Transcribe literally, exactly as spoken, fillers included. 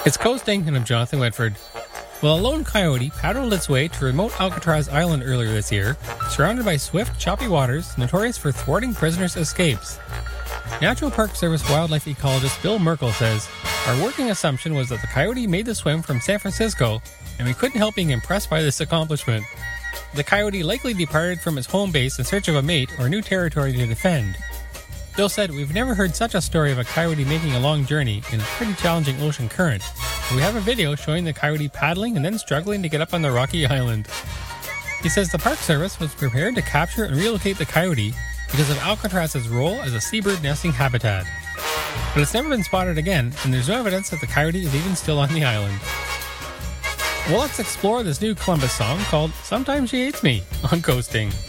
It's coasting, and I'm Jonathan Whitford. Well, a lone coyote paddled its way to remote Alcatraz Island earlier this year, surrounded by swift, choppy waters, notorious for thwarting prisoners' escapes. National Park Service wildlife ecologist Bill Merkel says, "Our working assumption was that the coyote made the swim from San Francisco, and we couldn't help being impressed by this accomplishment. The coyote likely departed from its home base in search of a mate or new territory to defend." Bill said, "We've never heard such a story of a coyote making a long journey in a pretty challenging ocean current. We have a video showing the coyote paddling and then struggling to get up on the rocky island." He says the Park Service was prepared to capture and relocate the coyote because of Alcatraz's role as a seabird nesting habitat. But it's never been spotted again, and there's no evidence that the coyote is even still on the island. Well, let's explore this new Columbus song called "Sometimes She Hates Me" on Coasting.